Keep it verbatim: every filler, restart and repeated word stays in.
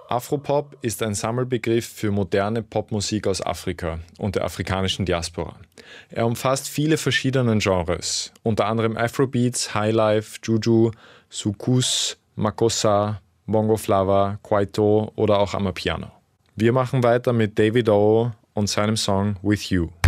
Afropop ist ein Sammelbegriff für moderne Popmusik aus Afrika und der afrikanischen Diaspora. Er umfasst viele verschiedene Genres, unter anderem Afrobeats, Highlife, Juju, Soukous, Makossa, Bongo Flava, Kwaito oder auch Amapiano. Wir machen weiter mit David O und seinem Song With You.